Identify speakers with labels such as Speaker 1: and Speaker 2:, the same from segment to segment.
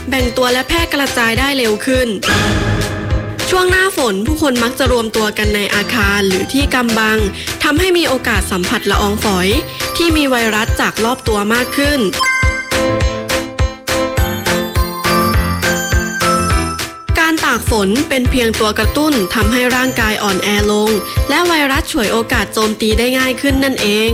Speaker 1: แบ่งตัวและแพร่กระจายได้เร็วขึ้นช่วงหน้าฝนผู้คนมักจะรวมตัวกันในอาคารหรือที่กำบังทำให้มีโอกาสสัมผัสละอองฝอยที่มีไวรัสจากรอบตัวมากขึ้นการตากฝนเป็นเพียงตัวกระตุ้นทำให้ร่างกายอ่อนแอลงและไวรัสฉวยโอกาสโจมตีได้ง่ายขึ้นนั่นเอง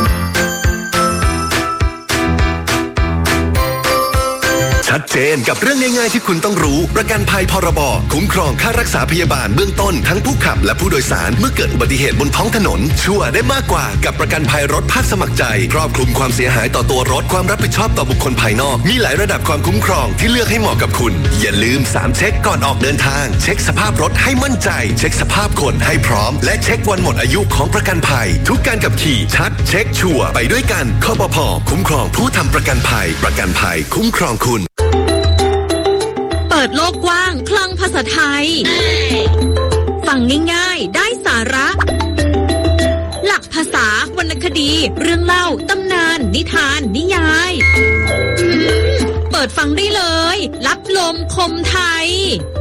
Speaker 2: ชัดเจนกับเรื่องง่ายๆที่คุณต้องรู้ประกันภัยพรบคุ้มครองค่ารักษาพยาบาลเบื้องต้นทั้งผู้ขับและผู้โดยสารเมื่อเกิดอุบัติเหตุบนท้องถนนชัวร์ได้มากกว่ากับประกันภัยรถภาคสมัครใจครอบคลุมความเสียหายต่อตัวรถความรับผิดชอบต่อบุคคลภายนอกมีหลายระดับความคุ้มครองที่เลือกให้เหมาะกับคุณอย่าลืม3เช็คก่อนออกเดินทางเช็คสภาพรถให้มั่นใจเช็คสภาพคนให้พร้อมและเช็ควันหมดอายุของประกันภัยทุกการขับขี่ชัดเช็คชัวร์ไปด้วยกันคปภ.คุ้มครองผู้ทำประกันภัยประกันภัยคุ้มครองคุณ
Speaker 3: เปิดโลกกว้างคลังภาษาไทยฟังง่ายๆได้สาระหลักภาษาวรรณคดีเรื่องเล่าตำนานนิทานนิยายเปิดฟังได้เลยรับลมคมไทย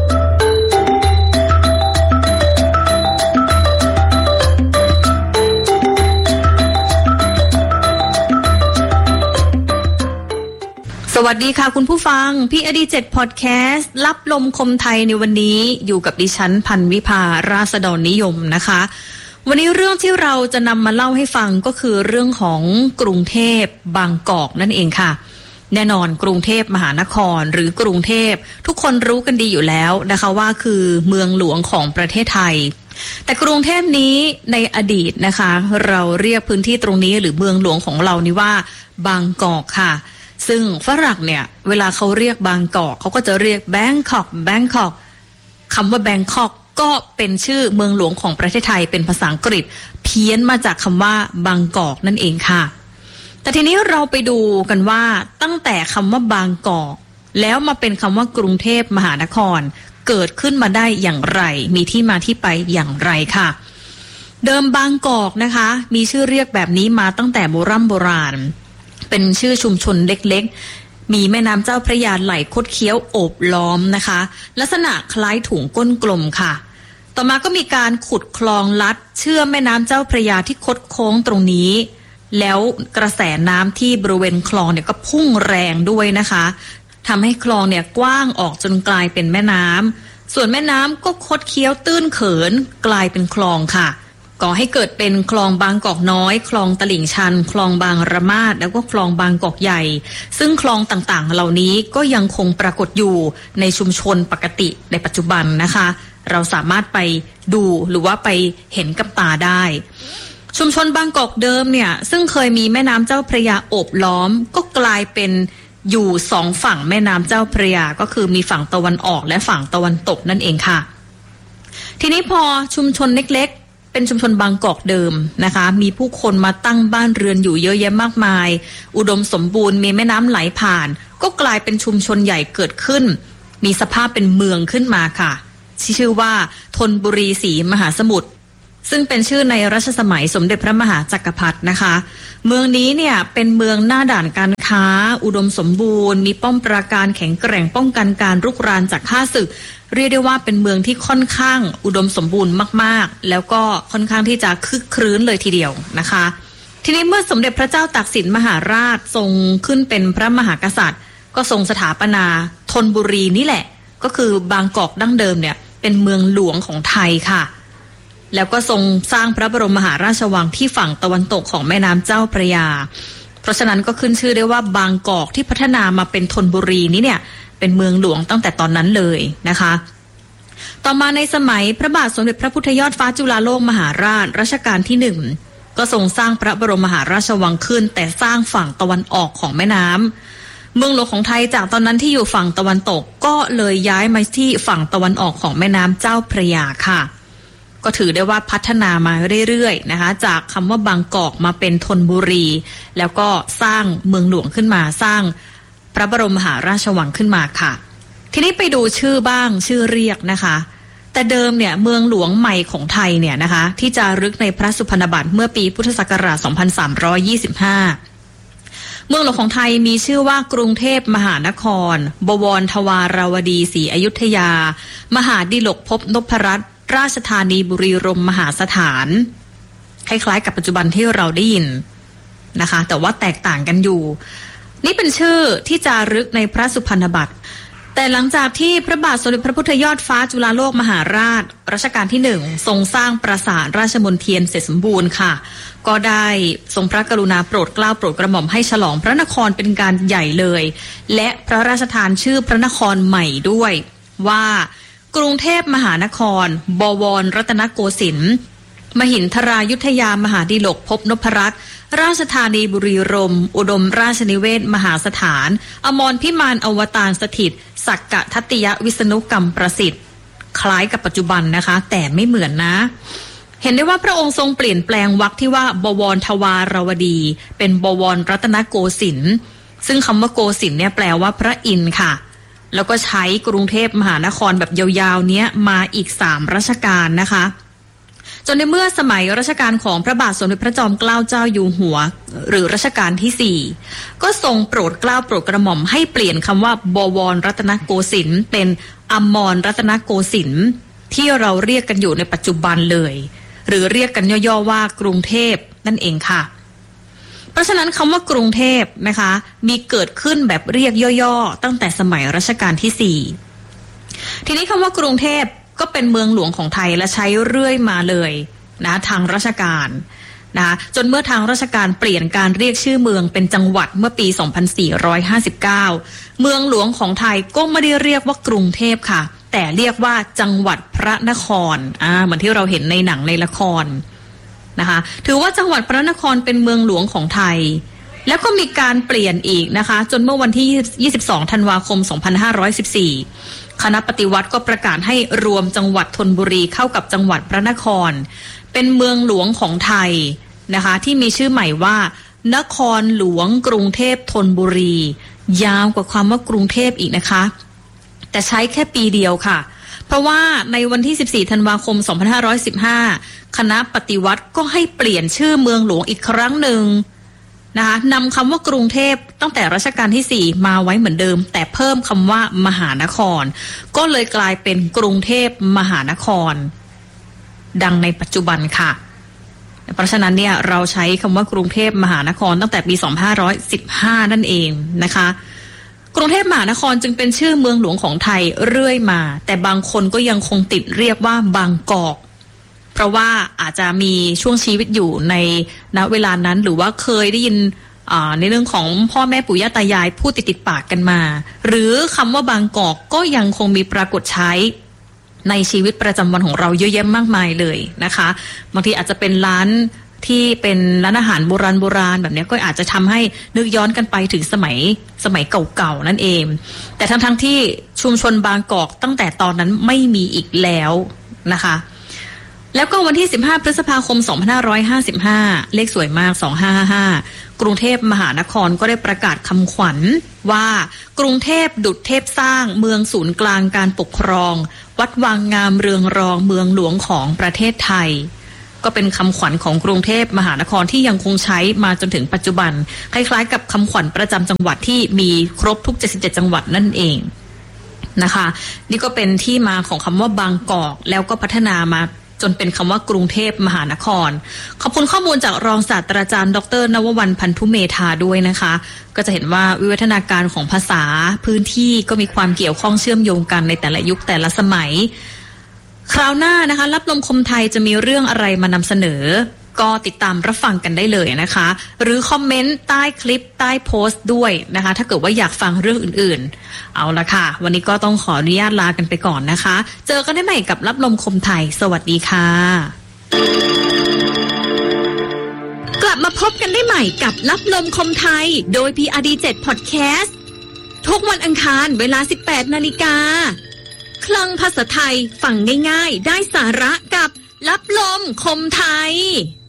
Speaker 3: สวัสดีค่ะคุณผู้ฟังพี่อดี7พอดแคสต์รับลมคมไทยในวันนี้อยู่กับดิฉันพันวิภาราษฎรนิยมนะคะวันนี้เรื่องที่เราจะนำมาเล่าให้ฟังก็คือเรื่องของกรุงเทพบางกอกนั่นเองค่ะแน่นอนกรุงเทพมหานครหรือกรุงเทพทุกคนรู้กันดีอยู่แล้วนะคะว่าคือเมืองหลวงของประเทศไทยแต่กรุงเทพนี้ในอดีตนะคะเราเรียกพื้นที่ตรงนี้หรือเมืองหลวงของเรานี่ว่าบางกอกค่ะซึ่งฝรั่งเนี่ยเวลาเขาเรียกบางกอกเขาก็จะเรียกแบงคอกคำว่าแบงคอกก็เป็นชื่อเมืองหลวงของประเทศไทยเป็นภาษาอังกฤษเพี้ยนมาจากคำว่าบางกอกนั่นเองค่ะแต่ทีนี้เราไปดูกันว่าตั้งแต่คำว่าบางกอกแล้วมาเป็นคำว่ากรุงเทพมหานครเกิดขึ้นมาได้อย่างไรมีที่มาที่ไปอย่างไรค่ะเดิมบางกอกนะคะมีชื่อเรียกแบบนี้มาตั้งแต่โบราณเป็นชื่อชุมชนเล็กๆมีแม่น้ำเจ้าพระยาไหลคดเคี้ยวโอบล้อมนะคะลักษณะคล้ายถุงก้นกลมค่ะต่อมาก็มีการขุดคลองลัดเชื่อมแม่น้ำเจ้าพระยาที่คดโค้งตรงนี้แล้วกระแสน้ำที่บริเวณคลองเนี่ยก็พุ่งแรงด้วยนะคะทำให้คลองเนี่ยกว้างออกจนกลายเป็นแม่น้ำส่วนแม่น้ำก็คดเคี้ยวตื้นเขินกลายเป็นคลองค่ะก่อให้เกิดเป็นคลองบางกอกน้อยคลองตลิ่งชันคลองบางระมาดแล้วก็คลองบางกอกใหญ่ซึ่งคลองต่างๆเหล่านี้ก็ยังคงปรากฏอยู่ในชุมชนปกติในปัจจุบันนะคะเราสามารถไปดูหรือว่าไปเห็นกับตาได้ชุมชนบางกอกเดิมเนี่ยซึ่งเคยมีแม่น้ำเจ้าพระยาโอบล้อมก็กลายเป็นอยู่สองฝั่งแม่น้ำเจ้าพระยาก็คือมีฝั่งตะวันออกและฝั่งตะวันตกนั่นเองค่ะทีนี้พอชุมชนเล็กๆเป็นชุมชนบางกอกเดิมนะคะมีผู้คนมาตั้งบ้านเรือนอยู่เยอะแยะมากมายอุดมสมบูรณ์มีแม่น้ำไหลผ่านก็กลายเป็นชุมชนใหญ่เกิดขึ้นมีสภาพเป็นเมืองขึ้นมาค่ะชื่อว่าธนบุรีศรีมหาสมุทรซึ่งเป็นชื่อในรัชสมัยสมเด็จพระมหาจักรพรรดินะคะเมืองนี้เนี่ยเป็นเมืองหน้าด่านการค้าอุดมสมบูรณ์มีป้อมปราการแข็งแกร่งป้องกันการรุกรานจากข้าศึกเรียกได้ว่าเป็นเมืองที่ค่อนข้างอุดมสมบูรณ์มากๆแล้วก็ค่อนข้างที่จะคึกครื้นเลยทีเดียวนะคะทีนี้เมื่อสมเด็จพระเจ้าตากสินมหาราชทรงขึ้นเป็นพระมหากษัตริย์ก็ทรงสถาปนาธนบุรีนี่แหละก็คือบางกอกดั้งเดิมเนี่ยเป็นเมืองหลวงของไทยค่ะแล้วก็ทรงสร้างพระบรมมหาราชวังที่ฝั่งตะวันตกของแม่น้ำเจ้าพระยาเพราะฉะนั้นก็ขึ้นชื่อได้ว่าบางกอกที่พัฒนามาเป็นธนบุรีนี้เนี่ยเป็นเมืองหลวงตั้งแต่ตอนนั้นเลยนะคะต่อมาในสมัยพระบาทสมเด็จพระพุทธยอดฟ้าจุฬาโลกมหาราชรัชกาลที่1ก็ทรงสร้างพระบรมมหาราชวังขึ้นแต่สร้างฝั่งตะวันออกของแม่น้ำเมืองหลวงของไทยจากตอนนั้นที่อยู่ฝั่งตะวันตกก็เลยย้ายมาที่ฝั่งตะวันออกของแม่น้ำเจ้าพระยาค่ะก็ถือได้ว่าพัฒนามาเรื่อยๆนะคะจากคำว่าบางกอกมาเป็นธนบุรีแล้วก็สร้างเมืองหลวงขึ้นมาสร้างพระบรมมหาราชวังขึ้นมาค่ะทีนี้ไปดูชื่อบ้างชื่อเรียกนะคะแต่เดิมเนี่ยเมืองหลวงใหม่ของไทยเนี่ยนะคะที่จารึกในพระสุพรรณบัตรเมื่อปีพุทธศักราช 2325 เมืองหลวงของไทยมีชื่อว่ากรุงเทพมหานครบวรทวาราวดีศรีอยุธยามหาดิลกภพนพรัตน์ราชธานีบุรีรัมย์มหาสถานคล้ายๆกับปัจจุบันที่เราได้ยินนะคะแต่ว่าแตกต่างกันอยู่นี่เป็นชื่อที่จารึกในพระสุพรรณบัตรแต่หลังจากที่พระบาทสมเด็จพระพุทธยอดฟ้าจุฬาโลกมหาราชรัชกาลที่1ทรงสร้างปราสาทราชมณฑีเสร็จสมบูรณ์ค่ะก็ได้ทรงพระกรุณาโปรดเกล้าโปรดกระหม่อมให้ฉลองพระนครเป็นการใหญ่เลยและพระราชทานชื่อพระนครใหม่ด้วยว่ากรุงเทพมหานครบวรรัตนโกสินทร์มหินทรายุทธยามหาดิลกภพนพรัตน์ราชธานีบุรีรัมย์อุดมราชนิเวศมหาสถานอมรพิมานอวตารสถิตสักกะทัตติยวิษณุกรรมประสิทธิ์คล้ายกับปัจจุบันนะคะแต่ไม่เหมือนนะเห็นได้ว่าพระองค์ทรงเปลี่ยนแปลงวรรคที่ว่าบวรทวาราวดีเป็นบวรรัตนโกสินทร์ซึ่งคำว่าโกสินทร์เนี่ยแปลว่าพระอินทร์ค่ะแล้วก็ใช้กรุงเทพมหานครแบบยาวๆเนี้ยมาอีก3รัชกาลนะคะจนในเมื่อสมัยรัชกาลของพระบาทสมเด็จพระจอมเกล้าเจ้าอยู่หัวหรือรัชกาลที่4ก็ทรงโปรดเกล้าโปรดกระหม่อมให้เปลี่ยนคำว่าบวรรัตนโกสินทร์เป็นอมรรัตนโกสินทร์ที่เราเรียกกันอยู่ในปัจจุบันเลยหรือเรียกกันย่อๆว่ากรุงเทพนั่นเองค่ะเพราะฉะนั้นคำว่ากรุงเทพนะคะมีเกิดขึ้นแบบเรียกย่อๆตั้งแต่สมัยรัชกาลที่4ทีนี้คำว่ากรุงเทพก็เป็นเมืองหลวงของไทยและใช้เรื่อยมาเลยนะทางราชการนะจนเมื่อทางราชการเปลี่ยนการเรียกชื่อเมืองเป็นจังหวัดเมื่อปี 2459 เมืองหลวงของไทยก็ไม่ได้เรียกว่ากรุงเทพค่ะแต่เรียกว่าจังหวัดพระนครเหมือนที่เราเห็นในหนังในละครนะคะถือว่าจังหวัดพระนครเป็นเมืองหลวงของไทยแล้วก็มีการเปลี่ยนอีกนะคะจนเมื่อวันที่ 22 ธันวาคม 2514 คณะปฏิวัติก็ประกาศให้รวมจังหวัดธนบุรีเข้ากับจังหวัดพระนครเป็นเมืองหลวงของไทยนะคะที่มีชื่อใหม่ว่านครหลวงกรุงเทพธนบุรียาวกว่าความว่ากรุงเทพอีกนะคะแต่ใช้แค่ปีเดียวค่ะเพราะว่าในวันที่ 14 ธันวาคม 2515 คณะปฏิวัติก็ให้เปลี่ยนชื่อเมืองหลวงอีกครั้งหนึ่งนะคะนำคำว่ากรุงเทพตั้งแต่รัชกาลที่ 4มาไว้เหมือนเดิมแต่เพิ่มคำว่ามหานครก็เลยกลายเป็นกรุงเทพมหานครดังในปัจจุบันค่ะเพราะฉะนั้นเนี่ยเราใช้คำว่ากรุงเทพมหานครตั้งแต่ปี 2515 นั่นเองนะคะกรุงเทพมหานครจึงเป็นชื่อเมืองหลวงของไทยเรื่อยมาแต่บางคนก็ยังคงติดเรียกว่าบางกอกเพราะว่าอาจจะมีช่วงชีวิตอยู่ในณเวลานั้นหรือว่าเคยได้ยินในเรื่องของพ่อแม่ปู่ย่าตายายพูดติดปากกันมาหรือคำว่าบางกอกก็ยังคงมีปรากฏใช้ในชีวิตประจำวันของเราเยอะแยะมากมายเลยนะคะบางทีอาจจะเป็นร้านที่เป็นร้านอาหารโบราณแบบนี้ก็อาจจะทำให้นึกย้อนกันไปถึงสมัยเก่าๆนั่นเองแต่ทั้งที่ชุมชนบางกอกตั้งแต่ตอนนั้นไม่มีอีกแล้วนะคะแล้วก็วันที่15 พฤษภาคม 2555 เลขสวยมาก 2555 กรุงเทพมหานครก็ได้ประกาศคำขวัญว่ากรุงเทพดุจเทพสร้างเมืองศูนย์กลางการปกครองวัดวังงามเรืองรองเมืองหลวงของประเทศไทยก็เป็นคำขวัญของกรุงเทพมหานครที่ยังคงใช้มาจนถึงปัจจุบันคล้ายๆกับคำขวัญประจำจังหวัดที่มีครบทุก77จังหวัดนั่นเองนะคะนี่ก็เป็นที่มาของคำว่าบางกอกแล้วก็พัฒนามาจนเป็นคำว่ากรุงเทพมหานครขอบคุณข้อมูลจากรองศาสตราจารย์ดร.นววรรณ พันธุเมธาด้วยนะคะก็จะเห็นว่าวิวัฒนาการของภาษาพื้นที่ก็มีความเกี่ยวข้องเชื่อมโยงกันในแต่ละยุคแต่ละสมัยคราวหน้านะคะรับลมคมไทยจะมีเรื่องอะไรมานำเสนอก็ติดตามรับฟังกันได้เลยนะคะหรือคอมเมนต์ใต้คลิปใต้โพสต์ด้วยนะคะถ้าเกิดว่าอยากฟังเรื่องอื่นๆเอาละค่ะวันนี้ก็ต้องขออนุญาตลากันไปก่อนนะคะเจอกันได้ใหม่กับรับลมคมไทยสวัสดีค่ะกลับมาพบกันได้ใหม่กับรับลมคมไทยโดย PRD7 Podcast ทุกวันอังคารเวลา 18 นาฬิกาคลังภาษาไทยฟังง่ายๆได้สาระกับรับลมคมไทย